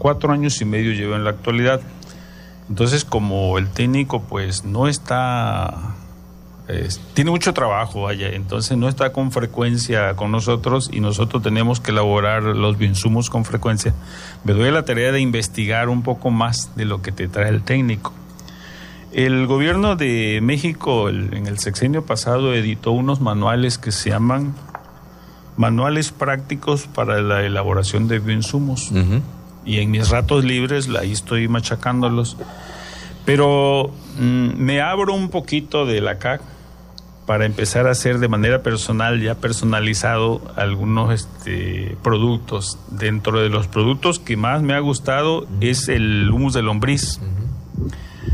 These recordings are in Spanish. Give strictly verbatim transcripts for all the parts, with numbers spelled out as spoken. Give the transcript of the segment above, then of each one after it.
cuatro años y medio llevo en la actualidad. Entonces, como el técnico pues no está, eh, tiene mucho trabajo allá, entonces no está con frecuencia con nosotros y nosotros tenemos que elaborar los bioinsumos con frecuencia, me doy la tarea de investigar un poco más de lo que te trae el técnico. El gobierno de México el, en el sexenio pasado editó unos manuales que se llaman Manuales Prácticos para la Elaboración de Bioinsumos. Uh-huh. Y en mis ratos libres ahí estoy machacándolos. Pero mmm, me abro un poquito de la C A C para empezar a hacer de manera personal, ya personalizado, algunos este, productos. Dentro de los productos que más me ha gustado uh-huh. es el humus de lombriz. Uh-huh.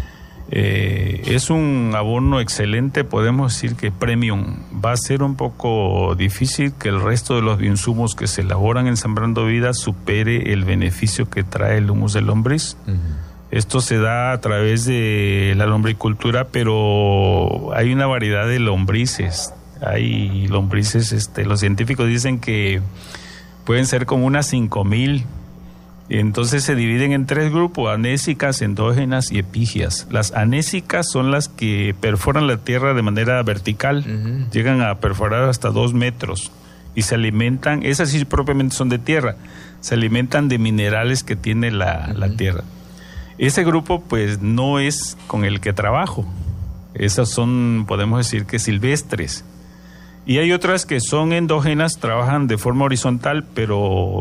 Eh, es un abono excelente, podemos decir que premium. Va a ser un poco difícil que el resto de los bioinsumos que se elaboran en Sembrando Vida supere el beneficio que trae el humus de lombriz. Uh-huh. Esto se da a través de la lombricultura, pero hay una variedad de lombrices. Hay lombrices, este, los científicos dicen que pueden ser como unas cinco mil. Entonces se dividen en tres grupos: anésicas, endógenas y epígeas. Las anésicas son las que perforan la tierra de manera vertical, uh-huh. llegan a perforar hasta dos metros y se alimentan, esas sí propiamente son de tierra, se alimentan de minerales que tiene la, uh-huh. la tierra. Ese grupo pues no es con el que trabajo, esas son, podemos decir que silvestres. Y hay otras que son endógenas, trabajan de forma horizontal, pero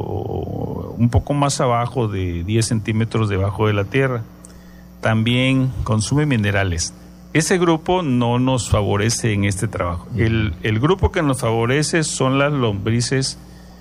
un poco más abajo de diez centímetros debajo de la tierra. También consume minerales. Ese grupo no nos favorece en este trabajo. El, el grupo que nos favorece son las lombrices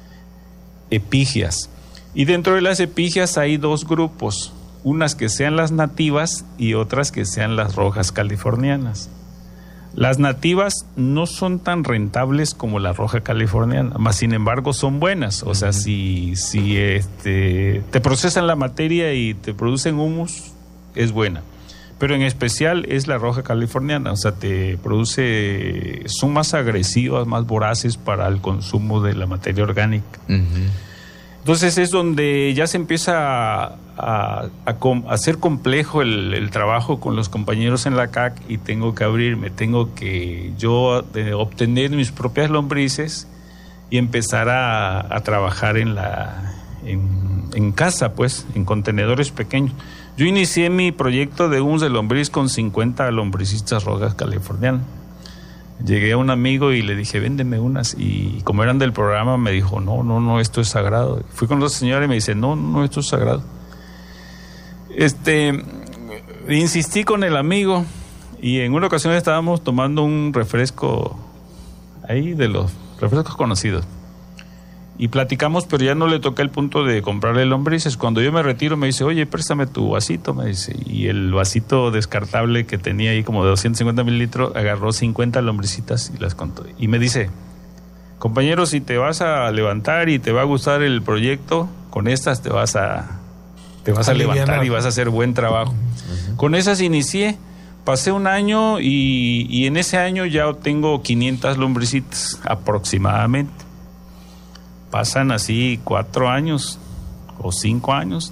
epígeas. Y dentro de las epígeas hay dos grupos, unas que sean las nativas y otras que sean las rojas californianas. Las nativas no son tan rentables como la roja californiana, mas sin embargo son buenas. O sea, si, si este, te procesan la materia y te producen humus, es buena. Pero en especial es la roja californiana, o sea, te produce, son más agresivas, más voraces para el consumo de la materia orgánica. Uh-huh. Entonces es donde ya se empieza a, a, a, a hacer complejo el, el trabajo con los compañeros en la C A C y tengo que abrirme, tengo que yo de, obtener mis propias lombrices y empezar a, a trabajar en, la, en, en casa, pues, en contenedores pequeños. Yo inicié mi proyecto de humus de lombriz con cincuenta lombricistas rojas californianas. Llegué a un amigo y le dije, véndeme unas. Y como eran del programa, me dijo, no, no, no, esto es sagrado. Fui con otra señora y me dice, no, no, esto es sagrado. Este, insistí con el amigo y en una ocasión estábamos tomando un refresco ahí de los refrescos conocidos. Y platicamos, pero ya no le toqué el punto de comprarle lombrices. Cuando yo me retiro me dice, oye, préstame tu vasito, me dice. Y el vasito descartable que tenía ahí como de doscientos cincuenta mililitros, agarró cincuenta lombricitas y las contó. Y me dice, compañero, si te vas a levantar y te va a gustar el proyecto, con estas te vas a, te vas a levantar y vas a hacer buen trabajo. Uh-huh. Con esas inicié, pasé un año y, y en ese año ya tengo quinientas lombricitas aproximadamente. Pasan así cuatro años o cinco años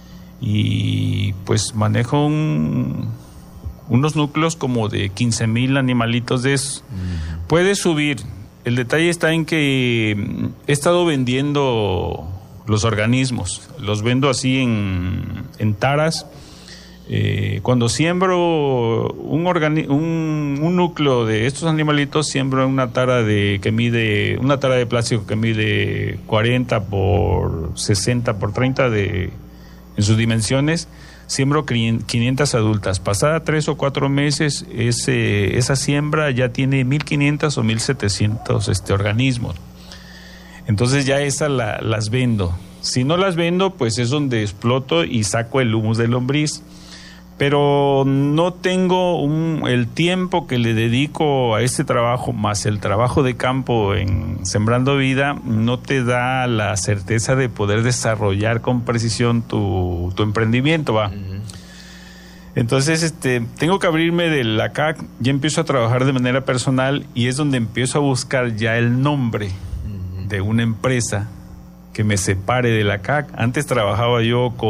y pues manejo un, unos núcleos como de quince mil animalitos de esos. Uh-huh. Puede subir. El detalle está en que he estado vendiendo los organismos. Los vendo así en, en taras. Eh, cuando siembro un, organi- un, un núcleo de estos animalitos, siembro una tara de que mide una tara de plástico que mide cuarenta por sesenta por treinta de en sus dimensiones. Siembro quinientas adultas. Pasada tres o cuatro meses, ese, esa siembra ya tiene mil quinientos o mil setecientos este, organismos. Entonces ya esas la, las vendo. Si no las vendo, pues es donde exploto y saco el humus de lombriz. Pero no tengo un, el tiempo que le dedico a este trabajo, más el trabajo de campo en Sembrando Vida, no te da la certeza de poder desarrollar con precisión tu, tu emprendimiento, ¿va? Uh-huh. Entonces, este, tengo que abrirme de la C A C, ya empiezo a trabajar de manera personal y es donde empiezo a buscar ya el nombre uh-huh. de una empresa que me separe de la C A C. Antes trabajaba yo con